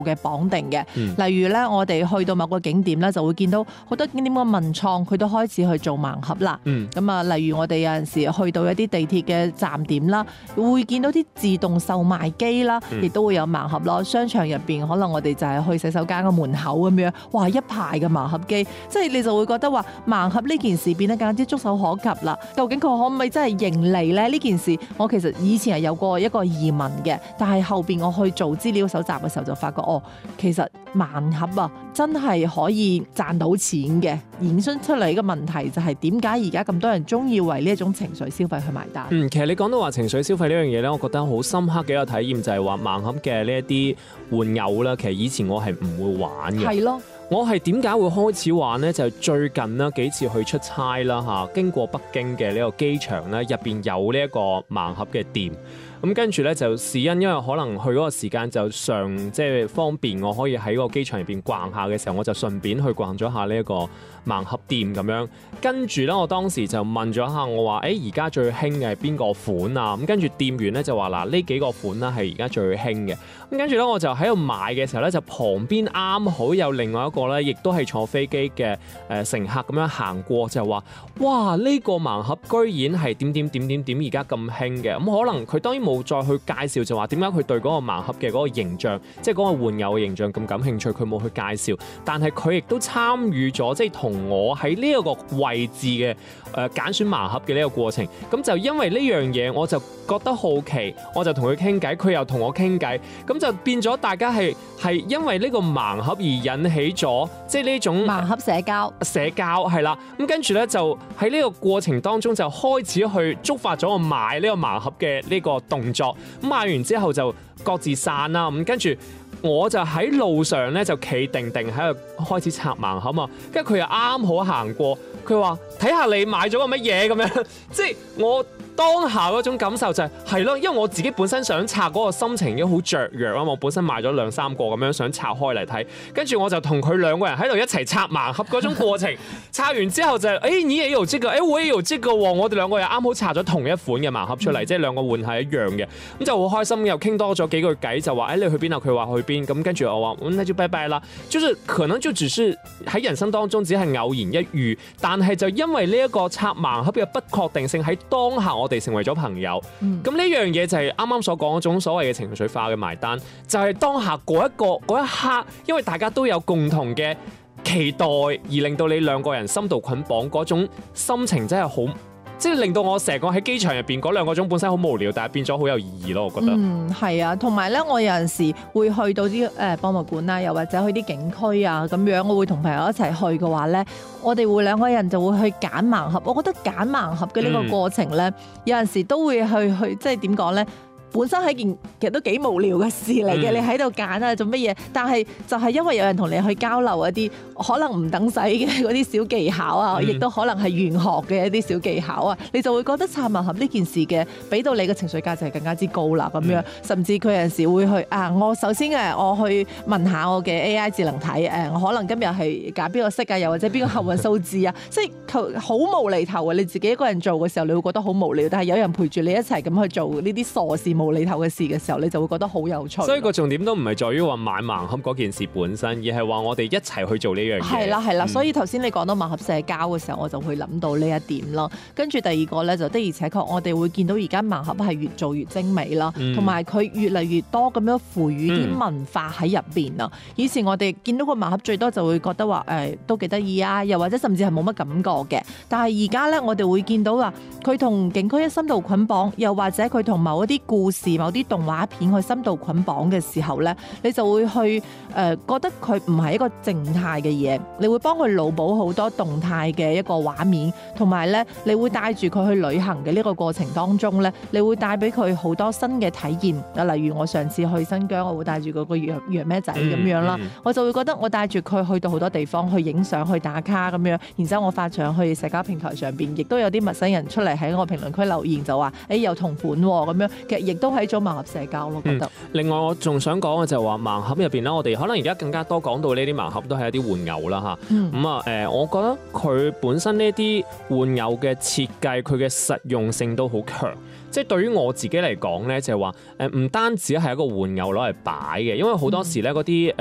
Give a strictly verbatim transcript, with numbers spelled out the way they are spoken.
嘅綁定嘅。 嗯、 例如咧，我哋去到某個景點咧，就會見到好多景點嘅文創，佢都開始去做盲盒啦。咁啊、嗯，例如我哋有陣時去到一啲地鐵嘅站點啦，會見到啲自動售賣機啦，亦、嗯、都會有盲盒咯。商場入邊可能我哋就係去洗手間嘅門口咁樣，哇，一排嘅盲盒機，即係你就會覺得話盲盒呢件事變得更加之觸手可及啦。究竟佢可唔可以真係盈利咧？呢件事我其實以前係有過一個疑問嘅，但係後邊我去做資料搜集嘅時候就發覺，哦，其實盲盒啊真係可以賺到錢嘅。衍生出嚟嘅問題就係點解而家咁多人中意為呢一種情緒消費去埋單？ 嗯，其實你講到話情緒消費呢樣嘢咧，我覺得好深刻嘅一個體驗就係話盲盒嘅呢一啲玩偶啦，其實以前我係唔會玩嘅。 係咯。 我係點解會開始玩呢？就係、是、最近啦幾次去出差啦嚇，經過北京嘅呢個機場咧，入邊有呢一個盲盒嘅店。咁跟住咧就事因，因為可能去嗰個時間就上即係方便，我可以喺個機場入邊逛下嘅時候，我就順便去逛咗下呢一個盲盒店咁樣。跟住咧，我當時就問咗下我話：誒而家最興嘅係邊個款啊？咁跟住店員咧就話：嗱，呢幾個款啦係而家最興嘅。咁跟住咧，我就喺度買嘅時候咧，就旁邊啱好有另外一個咧，亦都係坐飛機嘅誒乘客咁樣行過，就話：哇！呢個盲盒居然係點點點點點而家咁興嘅。咁可能佢當然冇冇再去介紹就話點解佢對嗰個盲盒嘅嗰個形象，即係嗰個玩偶嘅形象咁感興趣，佢冇去介紹，但係佢亦都參與咗，即係同我喺呢一個位置嘅誒揀選盲盒嘅呢個過程。咁就因為呢樣嘢，我就覺得好奇，我就同佢傾偈，佢又同我傾偈，咁就變咗大家係係因為呢個盲盒而引起咗，即係呢種盲盒社交社交係啦。咁跟住咧就喺呢個過程當中就開始去觸發咗我買呢個盲盒嘅呢個動作。咁買完之後就各自散啦。咁跟住我就喺路上咧就企定定喺度開始拆盲盒嘛。跟住佢又啱好行過，佢話睇下你買咗個乜嘢咁樣，即係我當下嗰種感受就係係咯，因為我自己本身想拆嗰個心情已經好雀躍啊嘛，我本身買咗兩三個咁樣想拆開嚟睇，跟住我就同佢兩個人喺度一齊拆盲盒嗰種過程，拆完之後就係、是、誒、欸、你也有這個，誒、欸、我也有這個喎，我哋兩個又啱好拆咗同一款嘅盲盒出嚟，嗯、即係兩個換係一樣嘅，咁就好開心，又傾多咗幾句偈，就話誒、欸、你去邊啊？佢話去邊，咁跟住我話咁那就拜拜啦，就是可能就只是喺人生當中只係偶然一遇，但係就因為呢一個拆盲盒嘅不確定性喺當下我哋成為咗朋友，咁呢、嗯、樣嘢就係啱啱所講嗰種所謂嘅情緒化嘅埋單，就係、是、當下嗰一個嗰一刻，因為大家都有共同嘅期待，而令到你兩個人深度捆綁嗰種心情真係好，即係令到我成個喺機場入邊嗰兩個鐘本身好無聊，但係變咗好有意義咯，我覺得。 嗯，係啊，同埋咧，我有陣時會去到啲誒博物館啊，又或者去啲景區啊咁樣，我會同朋友一齊去嘅話咧，我哋會兩個人就會去揀盲盒。我覺得揀盲盒嘅呢個過程咧，嗯、有陣時都會去去，即係點講咧？本身係件其實都幾無聊嘅事嚟嘅，嗯、你喺度揀啊做乜嘢？但係就係因為有人同你去交流一啲可能唔等使嘅嗰啲小技巧啊，亦都、嗯、可能係玄學嘅一啲小技巧啊，你就會覺得拆盲盒呢件事嘅俾到你嘅情緒價值係更加之高啦咁樣。嗯、甚至佢有陣時會去啊，我首先誒我去問下我嘅 A I 智能體誒，我可能今日係揀邊個色啊，又或者邊個幸運數字啊，即係好無厘頭啊！你自己一個人做嘅時候，你會覺得好無聊，但係有人陪住你一齊咁去做呢啲傻事無厘頭嘅事嘅時候，你就會覺得好有趣。所以個重點都唔係在於話買盲盒嗰件事本身，而係話我哋一齊去做呢樣嘢。係啦係啦，嗯、所以頭先你講到盲盒社交嘅時候，我就會諗到呢一點咯。跟住第二個咧，就的而且確我哋會見到而家盲盒係越做越精美啦，同埋佢越嚟越多咁樣賦予啲文化喺入邊啊。嗯、以前我哋見到個盲盒最多就會覺得話誒、哎、都幾得意啊，又或者甚至係冇乜感覺嘅。但係而家咧，我哋會見到話佢同景區一深度捆綁，又或者佢同某一啲故事、某啲動畫片去深度捆綁嘅時候咧，你就會去誒、呃、覺得佢唔係一個靜態嘅嘢，你會幫佢腦補好多動態嘅一個畫面，同埋咧你會帶住佢去旅行嘅呢個過程當中咧，你會帶俾佢好多新嘅體驗。啊，例如我上次去新疆，我會帶住嗰個羊羊咩仔咁樣啦，嗯嗯、我就會覺得我帶住佢去到好多地方去影相、去打卡咁樣，然之後我發上去社交平台上邊，亦都有啲陌生人出嚟喺我評論區留言就話：誒、欸、有同款喎咁樣。其實亦都係一種盲盒社交咯，覺得。 另外我仲想講嘅就係話盲盒入邊咧，我哋可能而家更加多講到呢啲盲盒都係一啲玩偶啦嚇。咁啊誒，我覺得佢本身呢啲玩偶嘅設計，佢嘅實用性都好強。即係對於我自己嚟講咧，就係話誒唔單止係一個玩偶攞嚟擺嘅，因為好多時咧嗰啲